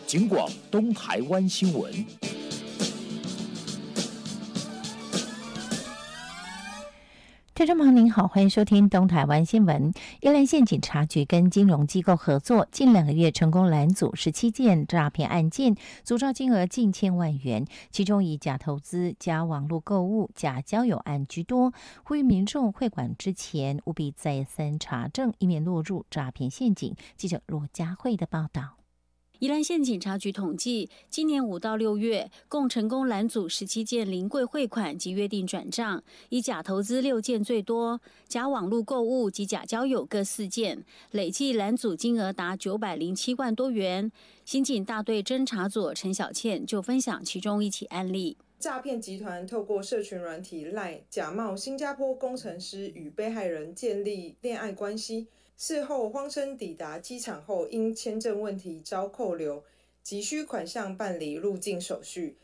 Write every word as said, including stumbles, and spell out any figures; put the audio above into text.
警广东台湾新闻。 听众朋友您好，欢迎收听东台湾新闻。宜兰县警察局跟金融机构合作，近两个月成功拦阻十七件诈骗案件，阻诈金额近千万元，其中以假投资、假网络购物、假交友案居多。呼吁民众汇款之前务必再三查证，以免落入诈骗陷阱。记者罗佳慧的报道。 宜兰县警察局统计，今年五到六月，共成功拦阻十七件临柜汇款及约定转账，以假投资六件最多，假网络购物及假交友各四件，累计拦阻金额达九百零七万多元。刑警大队侦查组陈小倩就分享其中一起案例。 诈骗集团透过社群软体 LINE 假冒新加坡工程师与被害人建立恋爱关系，事后谎称抵达机场后因签证问题遭扣留，急需款项办理入境手续，